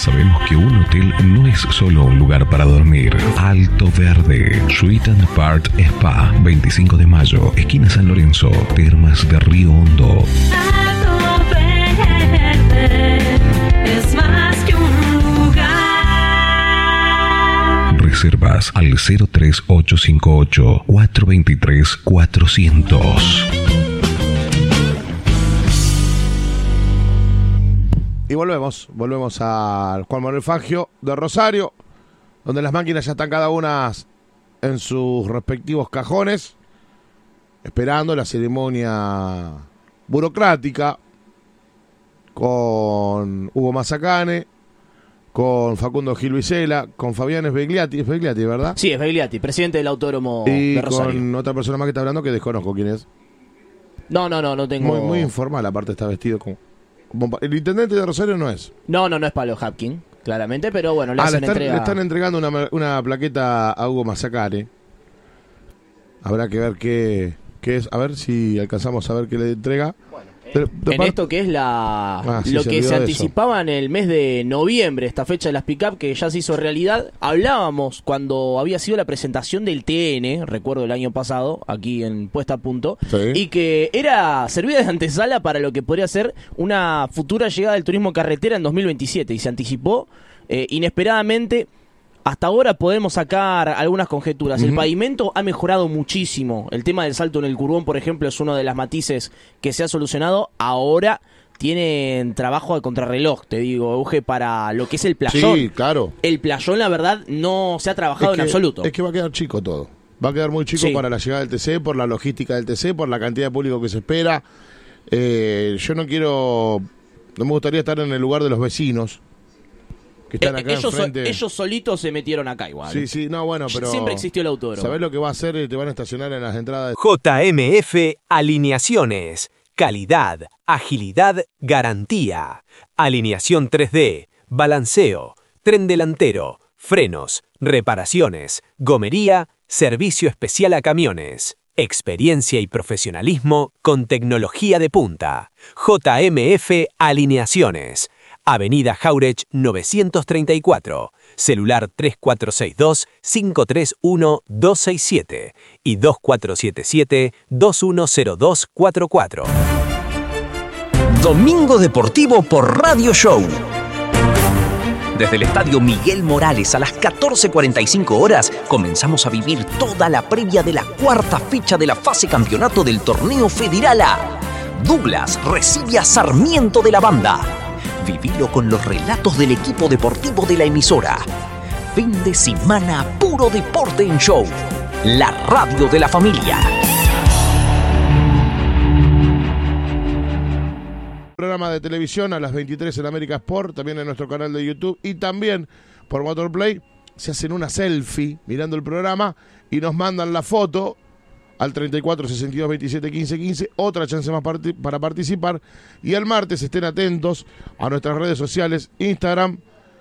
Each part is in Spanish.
Sabemos que un hotel no es solo un lugar para dormir. Alto Verde, Suite and Part Spa, 25 de mayo, esquina San Lorenzo, Termas de Río Hondo. Alto Verde es más que un lugar. Reservas al 03858 423 400. Y volvemos al Juan Manuel Fangio de Rosario, donde las máquinas ya están cada una en sus respectivos cajones, esperando la ceremonia burocrática con Hugo Mazacane, con Facundo Gil Vicela, con Fabián Svegliati, es Svegliati, ¿verdad? Sí, es Svegliati, presidente del Autódromo y de Rosario. con otra persona más que está hablando que desconozco quién es. No tengo... Muy informal, aparte está vestido como el intendente de Rosario no es. No es Pablo Hapkin, claramente, pero bueno, le están entregando una plaqueta a Hugo Mazacane. Habrá que ver qué es, a ver si alcanzamos a ver qué le entrega. En esto que es lo que se anticipaba en el mes de noviembre, esta fecha de las pick-up que ya se hizo realidad. Hablábamos cuando había sido la presentación del TN, recuerdo el año pasado, aquí en Puesta a Punto, sí. Y que servía de antesala para lo que podría ser una futura llegada del turismo carretera en 2027, y se anticipó inesperadamente. Hasta ahora podemos sacar algunas conjeturas. El pavimento ha mejorado muchísimo. El tema del salto en el Curbón, por ejemplo, es uno de las matices que se ha solucionado. Ahora tienen trabajo de contrarreloj, te digo, Euge, para lo que es el playón. Sí, claro. El playón, la verdad, no se ha trabajado en absoluto. Es que va a quedar chico todo. Va a quedar muy chico para la llegada del TC, por la logística del TC, por la cantidad de público que se espera. Yo no me gustaría estar en el lugar de los vecinos que están acá enfrente. Ellos solitos se metieron acá igual. Sí, no, bueno, pero siempre existió el autódromo. ¿Sabés lo que va a hacer? Te van a estacionar en las entradas. JMF Alineaciones. Calidad, agilidad, garantía. Alineación 3D, balanceo, tren delantero, frenos, reparaciones, gomería, servicio especial a camiones. Experiencia y profesionalismo con tecnología de punta. JMF Alineaciones. Avenida Jauregui 934, celular 3462-531-267 y 2477-210244. Domingo Deportivo por Radio Show. Desde el Estadio Miguel Morales a las 14:45 horas comenzamos a vivir toda la previa de la cuarta fecha de la fase campeonato del Torneo Federal A. Douglas recibe a Sarmiento de la Banda. Vivilo con los relatos del equipo deportivo de la emisora. Fin de semana puro deporte en show. La radio de la familia. Programa de televisión a las 23 en América Sport, también en nuestro canal de YouTube y también por Motorplay. Se hacen una selfie mirando el programa y nos mandan la foto al 34 62 27 15 15, otra chance más para participar. Y el martes estén atentos a nuestras redes sociales, Instagram,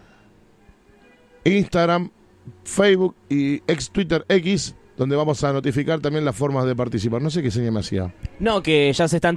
Facebook y Twitter X, donde vamos a notificar también las formas de participar. No sé qué señal me hacía. No, que ya se están